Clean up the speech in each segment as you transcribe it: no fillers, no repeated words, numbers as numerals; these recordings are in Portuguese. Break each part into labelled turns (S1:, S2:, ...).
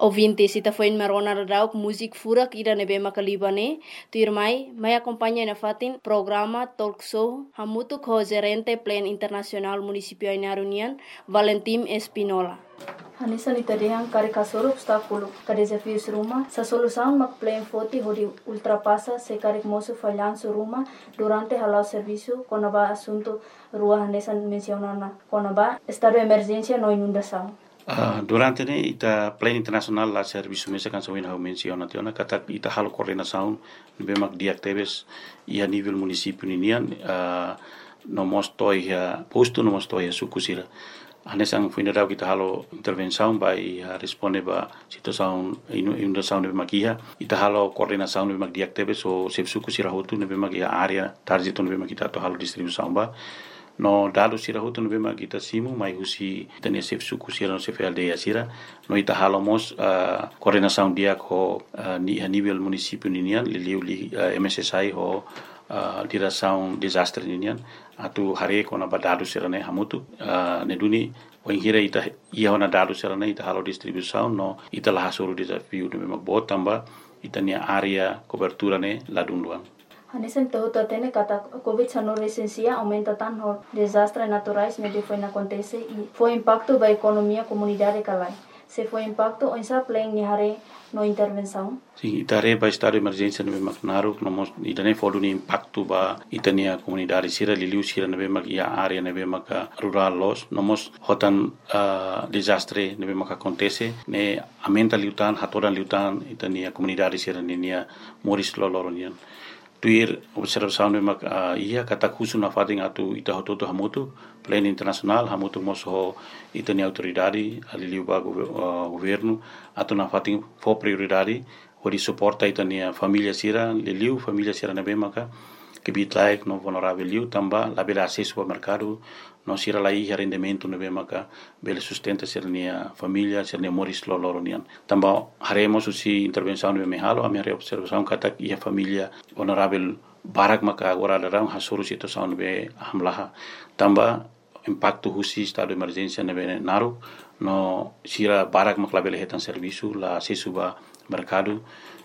S1: Ouvintes, ita foi marona radauk musik furak ira nebe makalibane, tu irmai, mai acompanha na fatin programa talk show hamutu ko gerente plan internasional municipio Ainarunian, Valentim Espinola. Hanisa nitadehang kari kasoro obstáculo, ka desafios ruma, sa solução mak plan foti hodi ultrapassa se kari moço falhanço ruma durante halau serviço konaba assunto rua hanesa mencionana, konaba estado de emergência no inundação.
S2: Durante ne ita plan internasional la serviço mesa kan sawin hau menciona tiona kata ita halo coordenação bemak diactebes e a nível município ninian no mostoi posto no mostoi sukusira anesang funeral kita halo intervenção vai responde ba situação inundação de bemak ita halo coordenação bemak diactebes o sep sukusira hotu ne bemak area target no bemak kita to halo distribuição ba no dado sira hutu no bema kita simu mai husi tania sef suku sira no sef aldeia sira no ita halomos coordenação dia ko ni a nível município ninian li MSSI ho direção desastre ninian atu hare ko na badado sira ne hamutu ne duni o ingira ita ia na dado sira ne ita halo distribuição no ita la hasuru desafio no bema botamba ita ni area cobertura ne ladunduan.
S1: Hanesan todo atene kata COVID-19 licencia aumenta tanto desastres naturais me foi na acontece e foi impacto da economia comunidade calai. Se foi impacto o insa plan ni hare no intervenção.
S2: Sim, itare ba estado de emergência no Macnaro, no itane folu ni impacto ba itania comunidade sira liliu sira no bemak ia area no bemak rural los, nomos hotan desastre no bemak acontece ne aumenta liutan hatoran liutan itania comunidade sira nia moris loloronian. Tuir observação de mak ia kata khusu na fating atu ita hototo hamutu plan internasional hamutu moso itani autoridade ali ba governo atu na fating fo prioridade ori suporta itania família sira liliu família sira na bemaka que bitlaik no vulnerável liu tamba la bela acesso ao mercado no sira la ia rendimento no bemaka bela sustenta sirnia família sirnia moris loloronian tamba haremos usi intervenção no mehalo a minha observação kata ia família vulnerável barak maka agora darang hasuru situação no be hamlaha tamba impacto husi estado de emergência no be naru no sira barak mak la bela hetan serviço la acesso ba mercado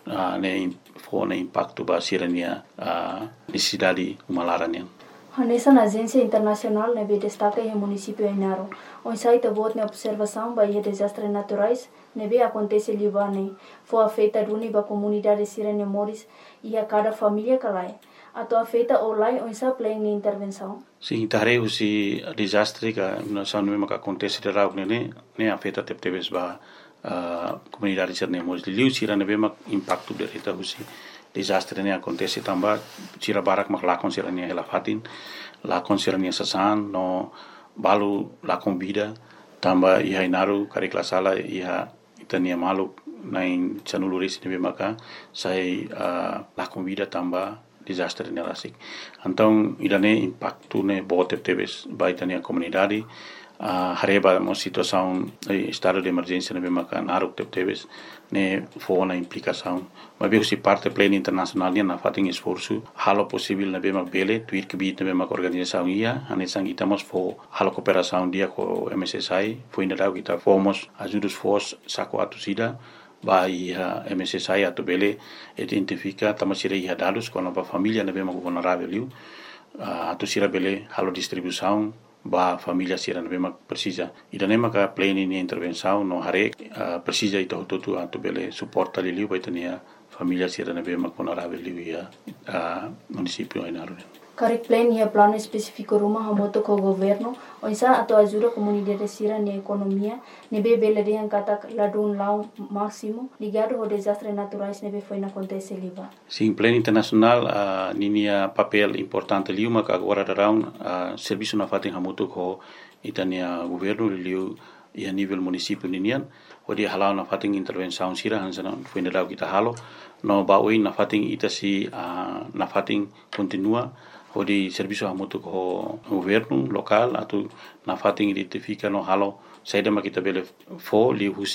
S2: ne fone impacto ba sirania necessidade humalaranian.
S1: Hanesa na agência internacional nebe destaca em município Ainaro. On site vote na observação ba ia desastres naturais nebe acontece libane. Foi afetada uniba comunidade sirene moris e a cada família calai. Ato afeta olai on sa plan ni intervenção.
S2: Sim, tare usi desastre ka na sanu maka acontece de rau ne afeta teptebes ba comunidade sirene moris liu sira nebe mak impacto de reta usi desastre ne acontece tamba sira barak mak lakon sira ne helafatin lakon sira ne sasan no balu lakon vida tamba ia inaru karikla sala ia itania malu nain chanuluris ne maka sai lakon vida tamba desastre ne rasik então idane impacto ne bote tebes ba itania comunidade hareba mo situação estado de emergência ne maka naruk tebes ne foi na implicação mas bem se parte plena internacional na fating esforço halo possível na bem bele tuir que bit na bem organização ia anesang itamos fo halo cooperação dia com MSSI foi ainda dau kita fomos ajudos fos saco atusida vai MSSI atu bele identifica tamasira ia dados com a família na bem vulnerável atusira bele halo distribuição ba família sira na bema precisa idane maka plane ni intervenção no hare precisa ito tutu atu bele suporta liliu baitania família sira na bema vulnerável ia município Ainaro.
S1: Karik plan ia plano específico rumah hamoto ko governo onsa ato ajuda comunidade sira ni economia nebe bele de kata ladun lau máximo ligado ao desastres naturais nebe foi na acontece liva.
S2: Sim, plano internacional ninia papel importante liu maka agora darão serviço na fating hamoto ko itania governo liu ia nível município ninian odi halau na fating intervenção sira hansana foi na kita halo no baui na fating itasi na fating continua odi serviço hamoto ko governo local atu na fating identifica no halo saida makita bele fo li